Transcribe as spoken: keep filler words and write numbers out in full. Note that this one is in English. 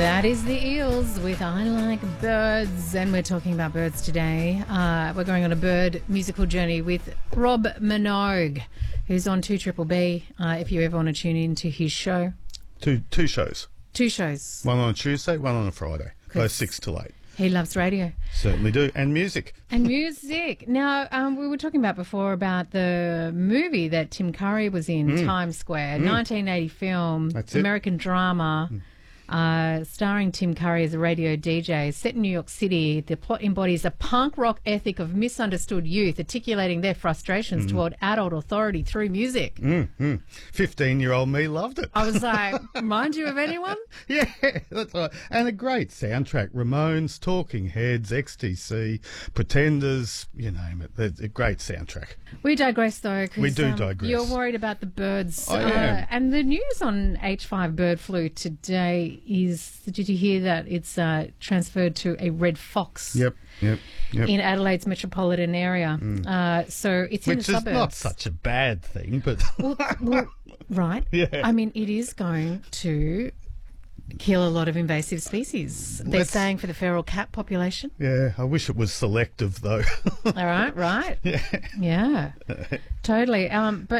That is the Eels with I Like Birds, and we're talking about birds today. Uh, we're going on a bird musical journey with Rob Minogue, who's on two Triple B, uh, if you ever want to tune in to his show. Two two shows. Two shows. One on a Tuesday, one on a Friday. Both six till eight. He loves radio. Certainly do. And music. And music. Now, um, we were talking about before about the movie that Tim Curry was in, Mm. Times Square, Mm. nineteen eighty film, That's it. American drama. Mm. Uh, starring Tim Curry as a radio D J, set in New York City. The plot embodies a punk rock ethic of misunderstood youth, articulating their frustrations Mm. toward adult authority through music. Mm, mm. fifteen-year-old me loved it. I was like, mind you of anyone? Yeah, that's right. And a great soundtrack. Ramones, Talking Heads, X T C, Pretenders, you name it. It's a great soundtrack. We digress, though. 'Cause, We do um, digress. You're worried about the birds. I uh, am. And the news on H five bird flu today is, did you hear that it's uh, transferred to a red fox? Yep, yep, yep. In Adelaide's metropolitan area. Mm. Uh, so it's in Which the is suburbs. not such a bad thing, but... well, well, right. Yeah. I mean, it is going to kill a lot of invasive species. They're Let's- saying for the feral cat population. Yeah, I wish it was selective, though. All right, right. Yeah. Yeah, totally. Um, but